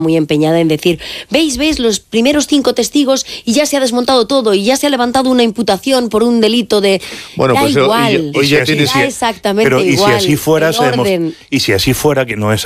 muy empeñada en decir, veis, los primeros 5 testigos y ya se ha desmontado todo y ya se ha levantado una imputación por un delito de... Bueno, da pues igual, hoy ya tienes... da exactamente pero igual. Y si así fuera, el orden. y si así fuera, que no es